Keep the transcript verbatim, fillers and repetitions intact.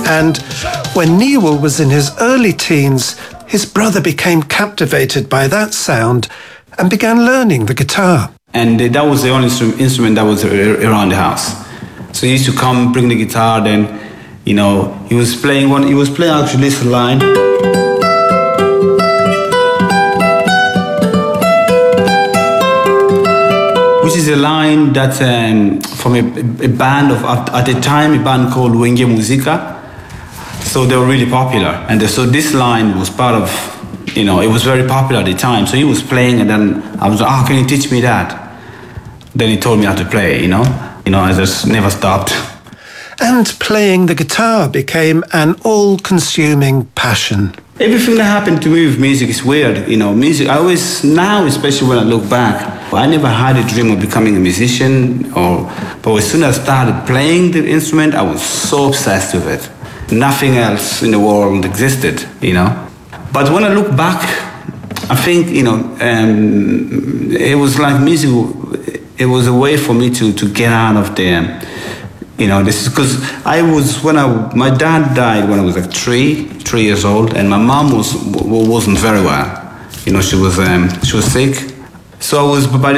And when Newell was in his early teens, his brother became captivated by that sound and began learning the guitar. And that was the only instrument that was around the house. So he used to come, bring the guitar, then, you know, he was playing one, he was playing actually this line. Which is a line that um, from a, a band of, at, at the time, a band called Wenge Musica. So they were really popular. And so this line was part of, you know, it was very popular at the time. So he was playing, and then I was like, oh, can you teach me that? Then he told me how to play, you know. You know, I just never stopped. And playing the guitar became an all-consuming passion. Everything that happened to me with music is weird, you know. Music, I always, now especially when I look back, I never had a dream of becoming a musician, or, but as soon as I started playing the instrument, I was so obsessed with it. Nothing else in the world existed, you know. But when I look back, I think, you know, um, it was like music, it was a way for me to, to get out of the, you know, this is because I was, when I, my dad died when I was like three, three years old, and my mom was, wasn't very well. You know, she was, um, she was sick. So I was, by the